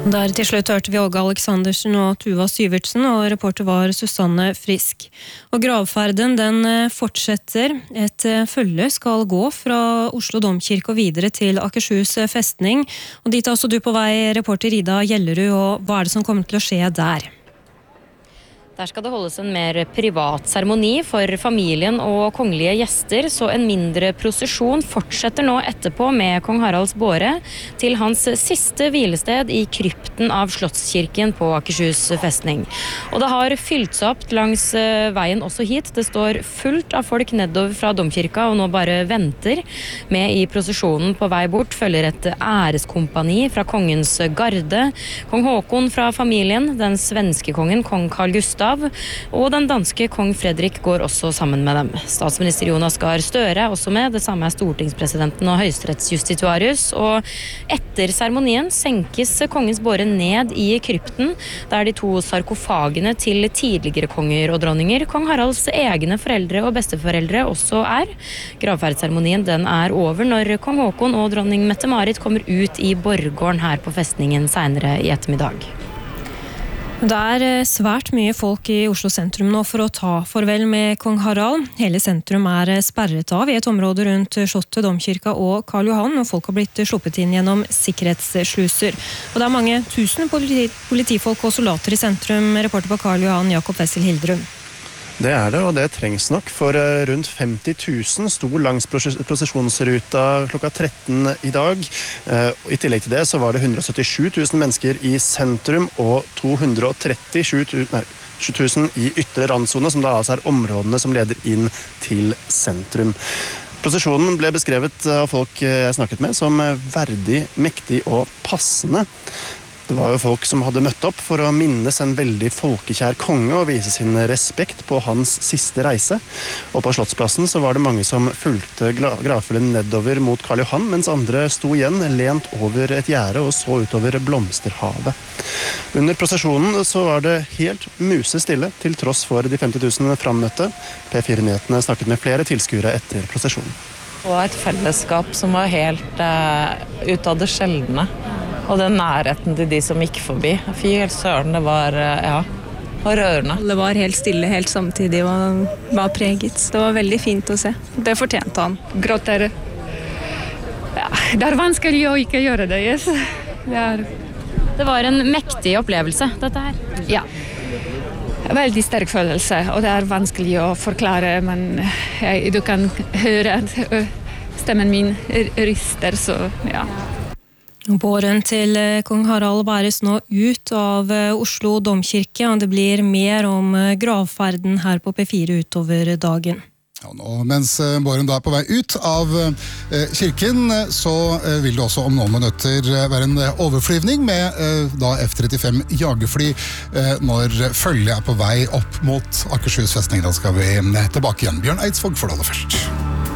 Der til slutt hørte vi Åge Aleksandersen og Tuva Syvertsen, og reporter var Susanne Frisk. Og gravferden den fortsetter. Et følge skal gå fra Oslo Domkirke og videre til Akershus festning. Og dit er også du på vei, reporter Ida Gjellerud, og hva er det som kommer til å skje der? Der skal det holdes en mer privat seremoni for familien og kongelige gjester, så en mindre prosesjon fortsetter nå etterpå med kong Haralds båre til hans siste hvilested i krypten av Slottskirken på Akershus festning. Og det har fylt seg opp langs veien også hit. Det står fullt av folk nedover fra Domkirka og nå bare venter. Med i prosesjonen på vei bort følger et æreskompani fra kongens garde, kong Håkon fra familien, den svenske kongen, kong Carl Gustaf, og den danske kong Fredrik går også sammen med dem. Statsminister Jonas Gahr Støre er også med, det samme er stortingspresidenten og høyesterettsjustitiarius, og etter seremonien senkes kongens båre ned i krypten, der de to sarkofagene til tidligere konger og dronninger, kong Haralds egne foreldre og besteforeldre også er. Gravferdsseremonien den er over når kong Håkon og dronning Mette-Marit kommer ut i borggården her på festningen senere i ettermiddag. Det er svært mye folk i Oslo sentrum nå for å ta farvel med kong Harald. Hele sentrum er sperret av i et område rundt Slottet, Domkirka og Karl Johan, og folk har blitt sluppet inn gjennom sikkerhetssluser. Og det er mange tusen politifolk og soldater i sentrum, reporter på Karl Johan, Jakob Wessel Hildrum. Det er det, og det trengs nok, for rundt 50 000 sto langs prosesjonsruta klokka 13 i dag. I tillegg til det så var det 177 000 mennesker i sentrum og 237 000 i ytre randzone, som da altså er områdene som leder inn til sentrum. Prosesjonen ble beskrevet av folk jeg snakket med som verdig, mektig og passende. Det var jo folk som hadde møtt opp for å minnes en veldig folkekjær konge og vise sin respekt på hans siste reise. Og på Slottsplassen så var det mange som fulgte gravfølgen nedover mot Karl Johan, mens andre sto igjen lent over et gjerde og så utover blomsterhavet. Under prosesjonen så var det helt musestille til tross for de 50 000 frammøtte. P4-nyhetene snakket med flere tilskuere etter prosesjonen. Det var et fellesskap som var helt ut av det sjeldne. Og den nærheten til de som gikk forbi. Fy helt søren, det var rørende. Det var helt stille, helt samtidig, og var preget. Det var veldig fint å se. Det fortjente han. Gråter. Ja, det er vanskelig å ikke gjøre det, yes. Det var en mektig opplevelse, dette her. Ja. Veldig sterk følelse, og det er vanskelig å forklare, men du kan høre at stemmen min rister, så ja. Båren til kong Harald bæres nå ut av Oslo Domkirke, og det blir mer om gravferden her på P4 utover dagen. Ja, nå, mens båren da er på vei ut av kirken, så vil det også om noen minutter være en overflyvning med da F-35 jagerfly når følget er på vei opp mot Akershus festning. Da skal vi tilbake igjen. Bjørn Eidsvåg får det aller først.